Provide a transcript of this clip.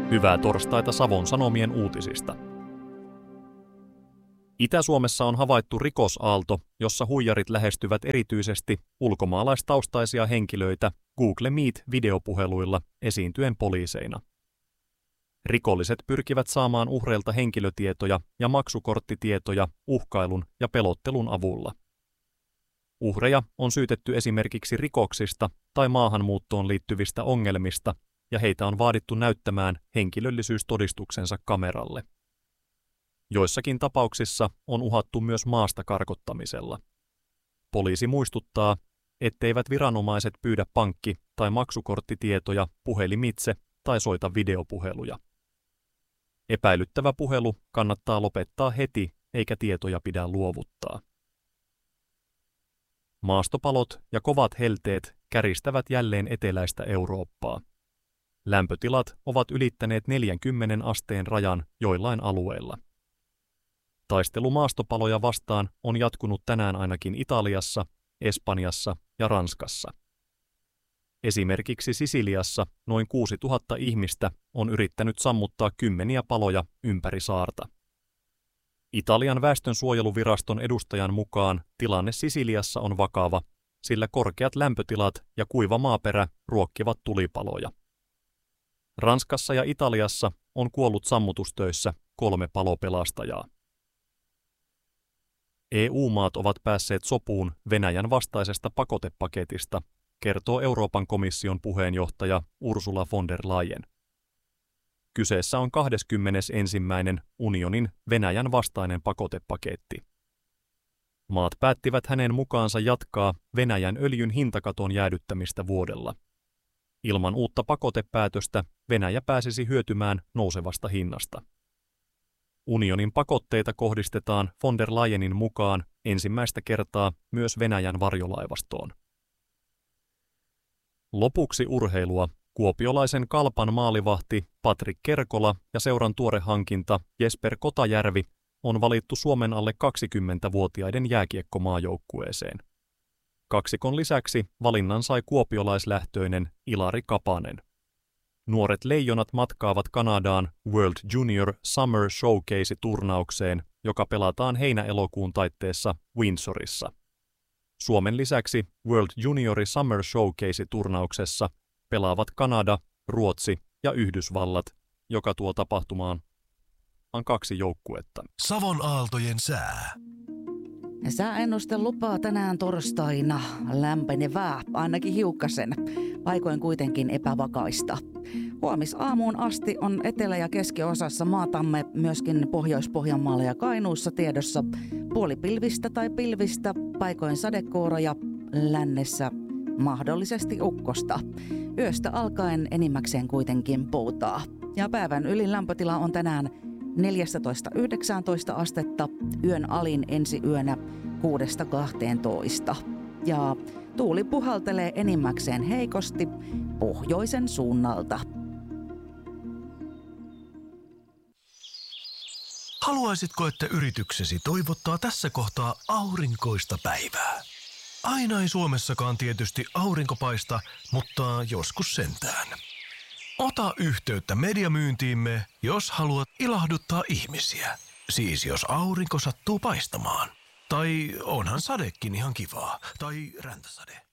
Hyvää torstaita Savon Sanomien uutisista. Itä-Suomessa on havaittu rikosaalto, jossa huijarit lähestyvät erityisesti ulkomaalaistaustaisia henkilöitä Google Meet-videopuheluilla esiintyen poliiseina. Rikolliset pyrkivät saamaan uhreilta henkilötietoja ja maksukorttitietoja uhkailun ja pelottelun avulla. Uhreja on syytetty esimerkiksi rikoksista tai maahanmuuttoon liittyvistä ongelmista, ja heitä on vaadittu näyttämään henkilöllisyystodistuksensa kameralle. Joissakin tapauksissa on uhattu myös maasta karkottamisella. Poliisi muistuttaa, etteivät viranomaiset pyydä pankki- tai maksukorttitietoja puhelimitse tai soita videopuheluja. Epäilyttävä puhelu kannattaa lopettaa heti, eikä tietoja pidä luovuttaa. Maastopalot ja kovat helteet käristävät jälleen eteläistä Eurooppaa. Lämpötilat ovat ylittäneet 40 asteen rajan joillain alueilla. Taistelu maastopaloja vastaan on jatkunut tänään ainakin Italiassa, Espanjassa ja Ranskassa. Esimerkiksi Sisiliassa noin 6000 ihmistä on yrittänyt sammuttaa kymmeniä paloja ympäri saarta. Italian väestönsuojeluviraston edustajan mukaan tilanne Sisiliassa on vakava, sillä korkeat lämpötilat ja kuiva maaperä ruokkivat tulipaloja. Ranskassa ja Italiassa on kuollut sammutustöissä 3 palopelastajaa. EU-maat ovat päässeet sopuun Venäjän vastaisesta pakotepaketista, kertoo Euroopan komission puheenjohtaja Ursula von der Leyen. Kyseessä on 21. unionin Venäjän vastainen pakotepaketti. Maat päättivät hänen mukaansa jatkaa Venäjän öljyn hintakaton jäädyttämistä vuodella. Ilman uutta pakotepäätöstä Venäjä pääsisi hyötymään nousevasta hinnasta. Unionin pakotteita kohdistetaan von der Leyenin mukaan ensimmäistä kertaa myös Venäjän varjolaivastoon. Lopuksi urheilua. Kuopiolaisen Kalpan maalivahti Patrik Kerkola ja seuran tuore hankinta Jesper Kotajärvi on valittu Suomen alle 20-vuotiaiden jääkiekkomaajoukkueeseen. Kaksikon lisäksi valinnan sai kuopiolaislähtöinen Ilari Kapanen. Nuoret leijonat matkaavat Kanadaan World Junior Summer Showcase-turnaukseen, joka pelataan heinä-elokuun taitteessa Windsorissa. Suomen lisäksi World Junior Summer Showcase-turnauksessa pelaavat Kanada, Ruotsi ja Yhdysvallat, joka tuo tapahtumaan 2 joukkuetta. Savon aaltojen sää. Sääennuste lupaa tänään torstaina lämpenevää, ainakin hiukkasen, paikoin kuitenkin epävakaista. Huomisaamuun asti on etelä- ja keskiosassa maatamme myöskin Pohjois-Pohjanmaalla ja Kainuussa tiedossa puolipilvistä tai pilvistä, paikoin sadekuuroja, lännessä mahdollisesti ukkosta. Yöstä alkaen enimmäkseen kuitenkin poutaa. Ja päivän ylin lämpötila on tänään 14–19 astetta, yön alin ensi yönä 6–12. Ja tuuli puhaltelee enimmäkseen heikosti pohjoisen suunnalta. Haluaisitko, että yrityksesi toivottaa tässä kohtaa aurinkoista päivää? Aina ei Suomessakaan tietysti aurinko paista, mutta joskus sentään. Ota yhteyttä mediamyyntiimme, jos haluat ilahduttaa ihmisiä. Siis jos aurinko sattuu paistamaan. Tai onhan sadekin ihan kivaa. Tai räntäsade.